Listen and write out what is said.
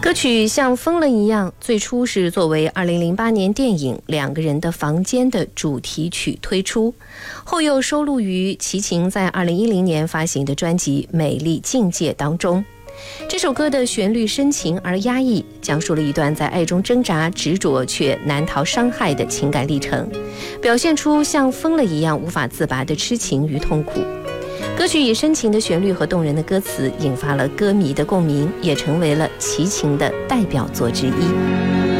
歌曲像疯了一样最初是作为2008年电影《两个人的房间》的主题曲推出，后又收录于齐秦在2010年发行的专辑《美丽境界》当中。这首歌的旋律深情而压抑，讲述了一段在爱中挣扎执着却难逃伤害的情感历程，表现出像疯了一样无法自拔的痴情与痛苦。歌曲以深情的旋律和动人的歌词引发了歌迷的共鸣，也成为了齐秦的代表作之一。